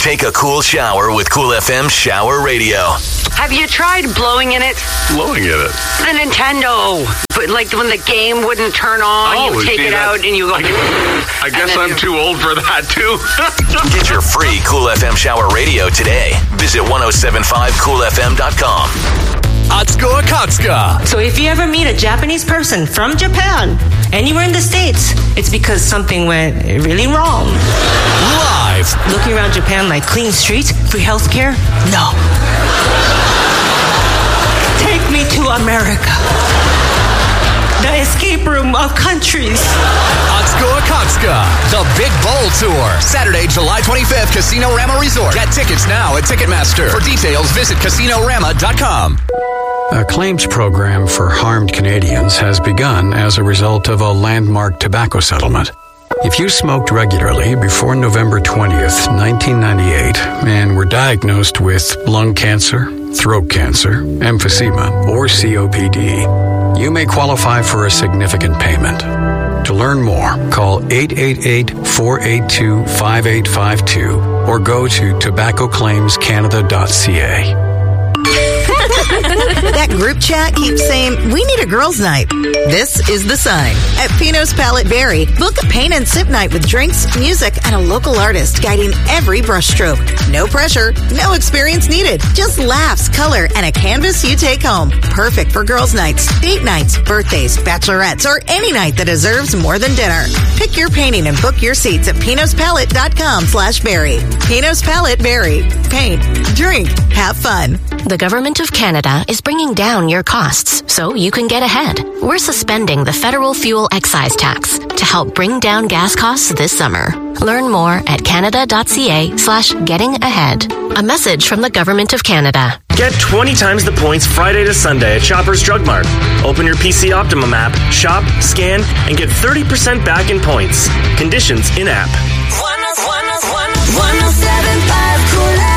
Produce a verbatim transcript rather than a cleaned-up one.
Take a cool shower with Cool F M Shower Radio. Have you tried blowing in it? Blowing in it? The Nintendo. But like when the game wouldn't turn on, oh, you take see, it that, out and you go... I guess I'm too old for that, too. Get your free Cool F M Shower Radio today. Visit ten seventy-five cool f m dot com. Atsuko Akatsuka. So if you ever meet a Japanese person from Japan, anywhere in the States, it's because something went really wrong. Live. Looking around Japan like clean streets, free healthcare? No. Take me to America. The escape room of countries. Atsuko Akatsuka. The Big Bowl Tour. Saturday, July twenty-fifth, Casino Rama Resort. Get tickets now at Ticketmaster. For details, visit casino rama dot com. A claims program for harmed Canadians has begun as a result of a landmark tobacco settlement. If you smoked regularly before November twentieth, nineteen ninety-eight, and were diagnosed with lung cancer, throat cancer, emphysema, or C O P D, you may qualify for a significant payment. To learn more, call eight eight eight, four eight two, five eight five two or go to tobacco claims canada dot c a. That group chat keeps saying, we need a girls' night. This is the sign. At Pino's Palette Berry, book a paint and sip night with drinks, music, and a local artist guiding every brushstroke. No pressure, no experience needed. Just laughs, color, and a canvas you take home. Perfect for girls' nights, date nights, birthdays, bachelorettes, or any night that deserves more than dinner. Pick your painting and book your seats at pinos palette dot com slash berry. Pino's Palette Berry. Paint, drink, have fun. The Government of Canada is bringing down your costs so you can get ahead. We're suspending the federal fuel excise tax to help bring down gas costs this summer. Learn more at canada dot c a slash getting ahead. A message from the Government of Canada. Get twenty times the points Friday to Sunday at Shoppers Drug Mart. Open your P C Optimum app, shop, scan, and get thirty percent back in points. Conditions in app. one oh seven point five Cool